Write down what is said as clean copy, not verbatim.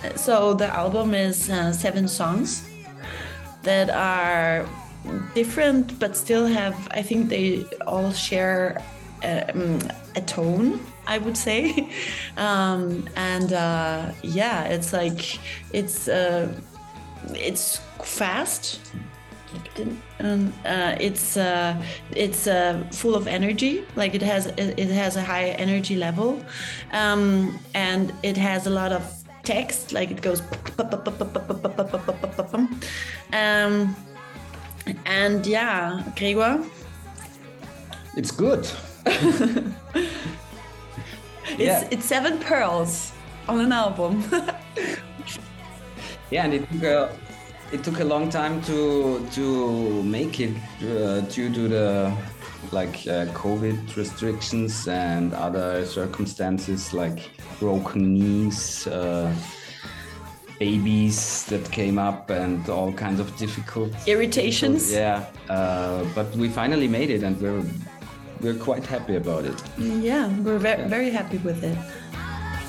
So the album is 7 songs that are different, but still have, I think they all share a tone, I would say. And yeah, it's like, it's fast. It's full of energy. Like it has a high energy level, and it has a lot of text. Like it goes, and yeah, Gregor. It's good. It's 7 pearls on an album. Yeah, and it took a long time to make it due to the COVID restrictions and other circumstances like broken knees, babies that came up, and all kinds of difficult irritations. Yeah, but we finally made it, and we're quite happy about it. Yeah, we're very happy with it.